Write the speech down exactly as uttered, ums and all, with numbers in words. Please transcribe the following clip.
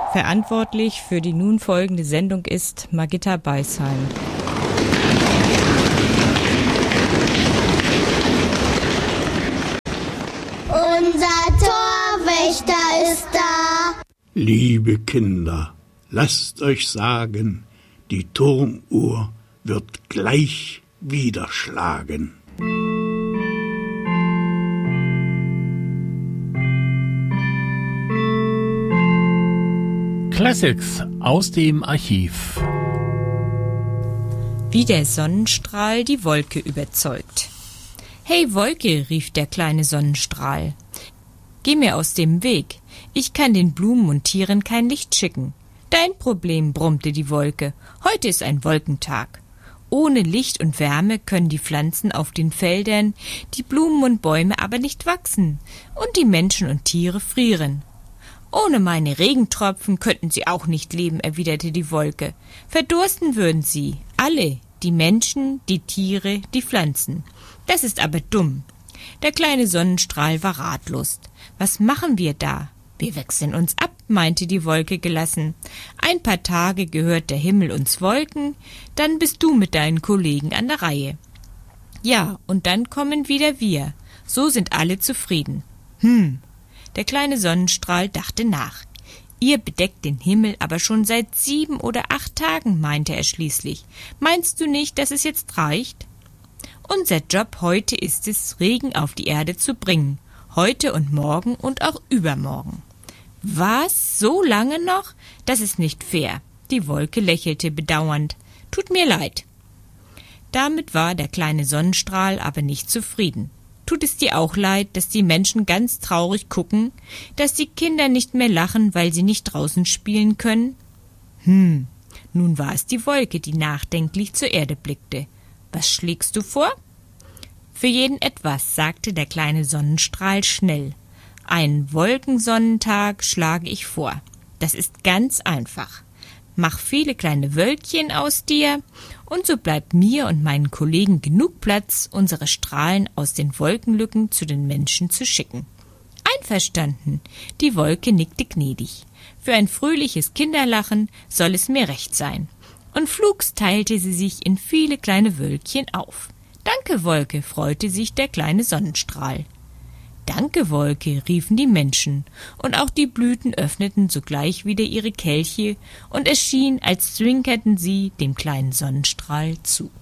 Verantwortlich für die nun folgende Sendung ist Margitta Beisheim. Unser Torwächter ist da. Liebe Kinder, lasst euch sagen, die Turmuhr wird gleich wieder schlagen. Classics aus dem Archiv. Wie der Sonnenstrahl die Wolke überzeugt. »Hey Wolke«, rief der kleine Sonnenstrahl, »geh mir aus dem Weg, ich kann den Blumen und Tieren kein Licht schicken.« »Dein Problem«, brummte die Wolke, »heute ist ein Wolkentag. Ohne Licht und Wärme können die Pflanzen auf den Feldern, die Blumen und Bäume aber nicht wachsen und die Menschen und Tiere frieren.« »Ohne meine Regentropfen könnten sie auch nicht leben«, erwiderte die Wolke. »Verdursten würden sie, alle, die Menschen, die Tiere, die Pflanzen. Das ist aber dumm.« Der kleine Sonnenstrahl war ratlos. »Was machen wir da?« »Wir wechseln uns ab«, meinte die Wolke gelassen. »Ein paar Tage gehört der Himmel uns Wolken, dann bist du mit deinen Kollegen an der Reihe. Ja, und dann kommen wieder wir. So sind alle zufrieden.« Hm, der kleine Sonnenstrahl dachte nach. »Ihr bedeckt den Himmel aber schon seit sieben oder acht Tagen«, meinte er schließlich. »Meinst du nicht, dass es jetzt reicht?« »Unser Job heute ist es, Regen auf die Erde zu bringen. Heute und morgen und auch übermorgen.« »Was? So lange noch? Das ist nicht fair.« Die Wolke lächelte bedauernd. »Tut mir leid.« Damit war der kleine Sonnenstrahl aber nicht zufrieden. »Tut es dir auch leid, dass die Menschen ganz traurig gucken, dass die Kinder nicht mehr lachen, weil sie nicht draußen spielen können?« Hm, nun war es die Wolke, die nachdenklich zur Erde blickte. »Was schlägst du vor?« »Für jeden etwas«, sagte der kleine Sonnenstrahl schnell. »Einen Wolkensonnentag schlage ich vor. Das ist ganz einfach. Mach viele kleine Wölkchen aus dir, und so bleibt mir und meinen Kollegen genug Platz, unsere Strahlen aus den Wolkenlücken zu den Menschen zu schicken.« »Einverstanden«, die Wolke nickte gnädig. »Für ein fröhliches Kinderlachen soll es mir recht sein.« Und flugs teilte sie sich in viele kleine Wölkchen auf. »Danke, Wolke«, freute sich der kleine Sonnenstrahl. »Danke, Wolke«, riefen die Menschen, und auch die Blüten öffneten sogleich wieder ihre Kelche, und es schien, als zwinkerten sie dem kleinen Sonnenstrahl zu.